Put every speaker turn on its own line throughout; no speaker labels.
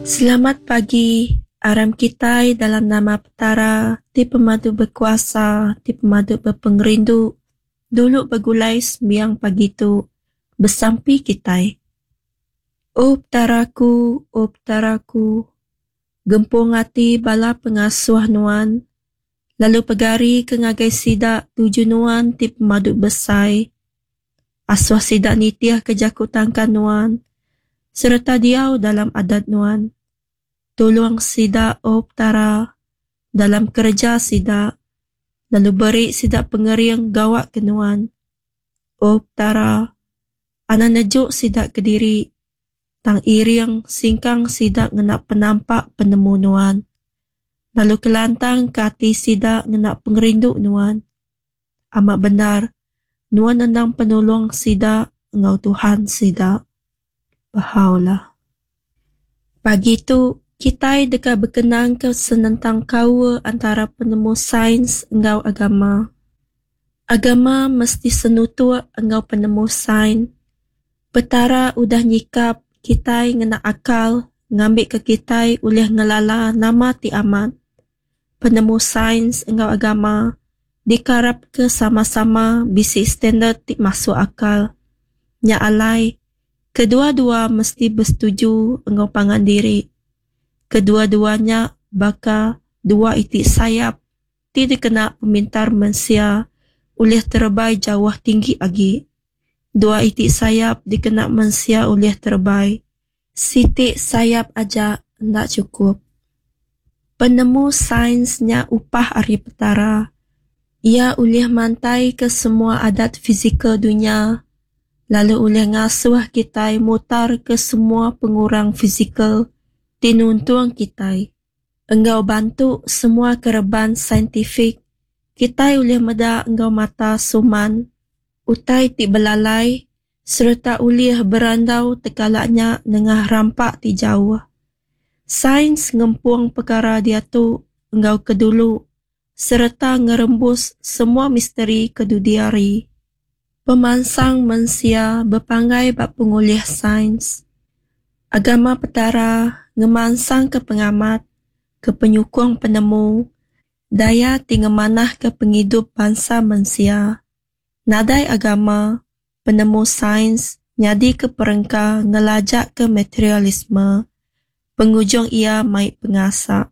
Selamat pagi, aram kita dalam nama petara, ti pemadu berkuasa, ti pemadu berpengerindu, dulu bergulai sembiang pagi tu, bersampi kita. Oh petaraku, gempung hati bala pengasuh nuan, lalu pegari ke ngagai sidak tuju nuan ti pemadu besai, asuh sidak nitiah kejakutangkan nuan, serta diau dalam adat nuan. Tolong sidak petara dalam kerja sidak, lalu beri sidak pengering gawak kenuan. Petara, ana nejuk sidak kediri, tang iring singkang sidak ngenak penampak penemu nuan. Lalu kelantang kati sidak ngenak pengerindu nuan. Amat benar, nuan nendang penolong sidak, engau Tuhan sidak. Bahaulah. Pagi tu, kita dekat berkenang ke senentang kawa antara penemu sains engau agama. Agama mesti senutur engau penemu sains. Petara udah nyikap kita ngena akal ngambil ke kita oleh ngelala nama ti amat. Penemu sains engau agama dikarap ke sama-sama bisi standard ti masuk akal. Nya alai, kedua-dua mesti bersetuju engau pangan diri. Kedua-duanya baka dua itik sayap ti dikena pemintar mensia oleh terbai jauh tinggi agi. Dua itik sayap dikena mensia oleh terbai. Sitik sayap aja ndak cukup. Penemu sainsnya upah ari petara. Ia oleh mantai ke semua adat fizikal dunia. Lalu oleh ngasuh kita mutar ke semua pengurang fizikal tinuntung kita. Engau bantu semua kereban saintifik. Kita oleh meda engau mata suman. Utai ti belalai. Serta oleh berandau tekalaknya nengah rampak ti jauh. Sains ngempuang perkara dia tu engau kedulu. Serta ngerembus semua misteri kedudiari. Pemansang mensia berpanggai bab pengulih sains. Agama petara ngemansang ke pengamat, ke penyukung penemu, daya tingemanah ke penghidup bangsa mensia. Nadai agama, penemu sains, nyadi ke perengka ngelajak ke materialisme, pengujung ia mai pengasak.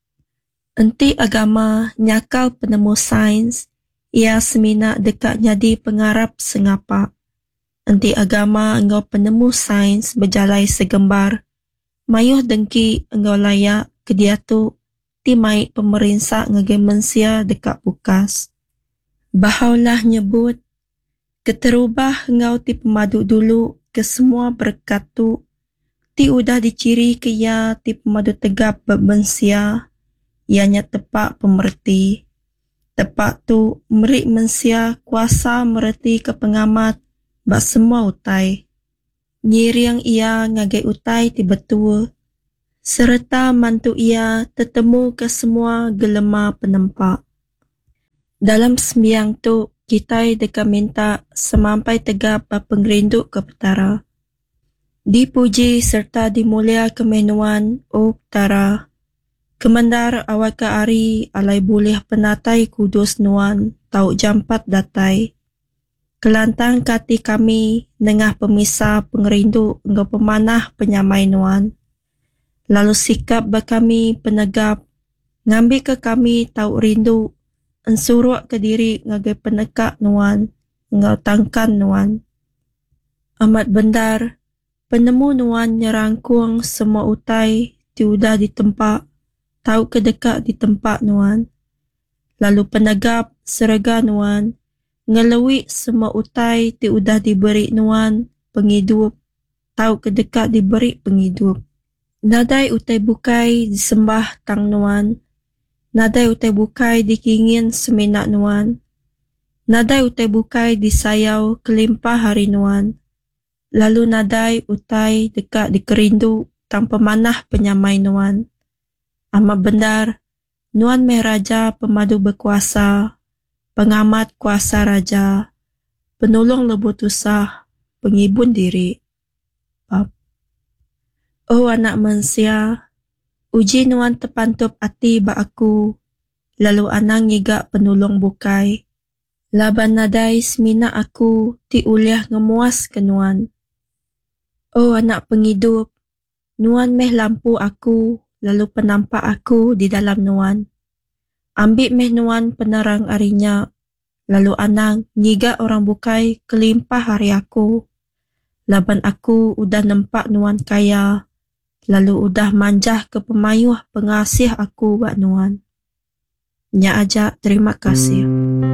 Enti agama nyakal penemu sains, ia semina dekat nyadi pengarap sengapa. Enti agama engau penemu sains berjalai segembar. Mayuh dengki engau layak ke dia tu timai pemerintah ngege mensia dekat bukas. Bahaulah nyebut keterubah engau ti pemadu dulu ke semua berkat tu ti udah diciri ke ia ti pemadu tegap bermensia ianya tepak pemerti. Tepak tu merik mensia kuasa mereti ke pengamat bak semua utai. Nyiring ia ngagai utai ti betul. Serta mantu ia tetemu ke semua gelema penempak. Dalam sembiang tu, kita dekat minta semampai tegap pengerindu ke petara. Dipuji serta dimulia kemenuan, petara. Kemandar awal ke ari alai boleh penatai kudus nuan, tau jampat datai. Kelantang kati kami nengah pemisah pengerindu engau pemanah penyamai nuan. Lalu sikap berkami penegap, ngambil ke kami tau rindu, ensuruk ke diri ngagai penekak nuan, engau tangkan nuan. Amat bendar, penemu nuan nyerangkung semua utai tiudah di tempat, tau kedekat di tempat nuan. Lalu penegap serega nuan, ngelewik semua utai ti udah diberi nuan penghidup, tau kedekat diberi penghidup. Nadai utai bukai disembah tang nuan, nadai utai bukai dikingin seminak nuan, nadai utai bukai disayau kelimpah hari nuan, lalu nadai utai dekat dikerindu tang pemanah penyamai nuan. Amat benar, nuan meh raja pemadu berkuasa, pengamat kuasa raja, penolong lebut usah, pengibun diri. Bab. Oh anak manusia, uji nuan tepantup ati ba aku, lalu anang ngiga penulong bukai. Laban nadai semina aku ti uliah ngemuas ke nuan. Oh anak pengidup, nuan meh lampu aku, lalu penampak aku di dalam nuan. Ambil meh nuan penerang arinya, lalu anang nyiga orang bukai kelimpah hari aku. Laban aku udah nampak nuan kaya, lalu udah manjah ke pemayuh pengasih aku buat nuan. Nya aja terima kasih.